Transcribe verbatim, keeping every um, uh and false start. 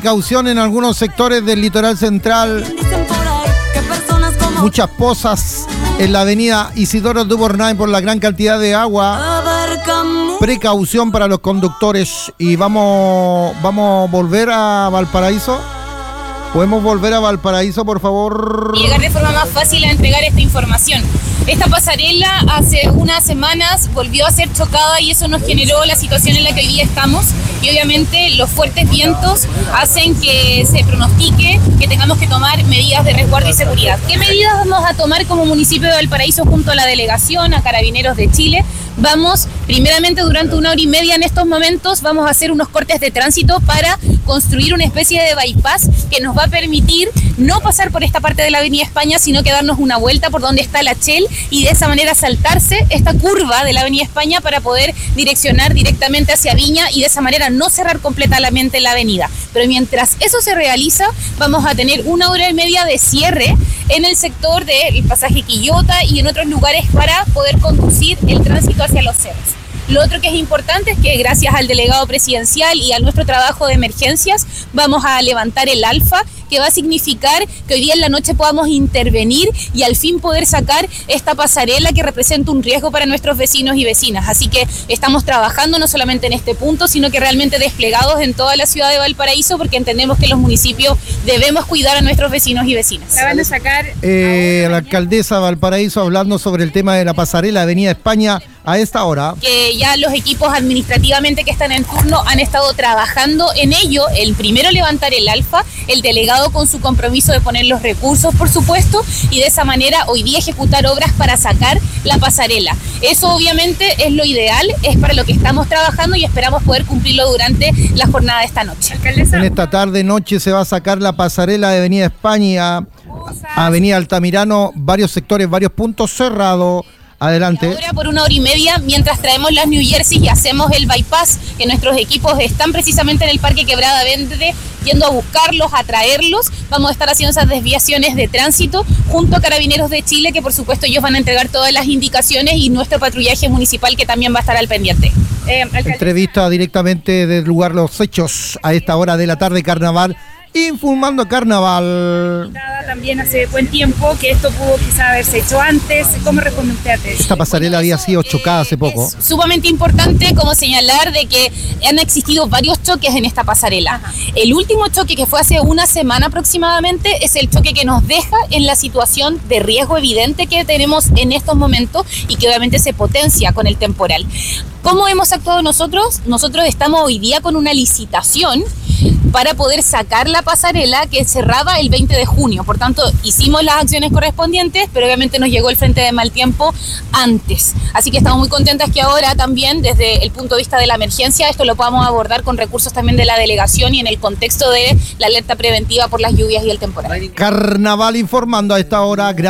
Precaución en algunos sectores del litoral central. Muchas pozas en la avenida Isidoro Dubornay por la gran cantidad de agua. Precaución para los conductores. Y vamos, vamos a volver a Valparaíso. ¿Podemos volver a Valparaíso, por favor? Y llegar de forma más fácil a entregar esta información. Esta pasarela hace unas semanas volvió a ser chocada y eso nos generó la situación en la que hoy día estamos. Y obviamente los fuertes vientos hacen que se pronostique que tengamos que tomar medidas de resguardo y seguridad. ¿Qué medidas vamos a tomar como municipio de Valparaíso junto a la delegación, a Carabineros de Chile? Vamos, primeramente durante una hora y media en estos momentos, vamos a hacer unos cortes de tránsito para construir una especie de bypass que nos va a permitir no pasar por esta parte de la Avenida España, sino que darnos una vuelta por donde está la Shell y de esa manera saltarse esta curva de la Avenida España para poder direccionar directamente hacia Viña y de esa manera no cerrar completamente la avenida. Pero mientras eso se realiza, vamos a tener una hora y media de cierre en el sector del pasaje Quillota y en otros lugares para poder conducir el tránsito hacia los cerros. Lo otro que es importante es que gracias al delegado presidencial y a nuestro trabajo de emergencias vamos a levantar el alfa, que va a significar que hoy día en la noche podamos intervenir y al fin poder sacar esta pasarela que representa un riesgo para nuestros vecinos y vecinas. Así que estamos trabajando no solamente en este punto, sino que realmente desplegados en toda la ciudad de Valparaíso, porque entendemos que los municipios debemos cuidar a nuestros vecinos y vecinas. La van a sacar eh, la alcaldesa de Valparaíso hablando sobre el tema de la pasarela Avenida España a esta hora. Que ya los equipos administrativamente que están en turno han estado trabajando en ello. El primero levantar el alfa, el delegado con su compromiso de poner los recursos, por supuesto, y de esa manera hoy día ejecutar obras para sacar la pasarela. Eso obviamente es lo ideal, es para lo que estamos trabajando y esperamos poder cumplirlo durante la jornada de esta noche. En esta tarde noche se va a sacar la pasarela de Avenida España a Avenida Altamirano, varios sectores, varios puntos cerrados. Adelante. Ahora por una hora y media, mientras traemos las New Jersey y hacemos el bypass, que nuestros equipos están precisamente en el Parque Quebrada Verde, yendo a buscarlos, a traerlos, vamos a estar haciendo esas desviaciones de tránsito junto a Carabineros de Chile, que por supuesto ellos van a entregar todas las indicaciones, y nuestro patrullaje municipal, que también va a estar al pendiente. Eh, Entrevista directamente del lugar los hechos a esta hora de la tarde, Carnaval. Informando Carnaval. También hace buen tiempo que esto pudo quizá haberse hecho antes. ¿Cómo responde usted a eso? Esta pasarela había sido chocada hace poco. Es sumamente importante como señalar de que han existido varios choques en esta pasarela. Ajá. El último choque, que fue hace una semana aproximadamente, es el choque que nos deja en la situación de riesgo evidente que tenemos en estos momentos y que obviamente se potencia con el temporal. ¿Cómo hemos actuado nosotros? Nosotros estamos hoy día con una licitación para poder sacar la pasarela que cerraba el veinte de junio. Por tanto, hicimos las acciones correspondientes, pero obviamente nos llegó el frente de mal tiempo antes. Así que estamos muy contentas que ahora también, desde el punto de vista de la emergencia, esto lo podamos abordar con recursos también de la delegación y en el contexto de la alerta preventiva por las lluvias y el temporal. Carnaval informando a esta hora.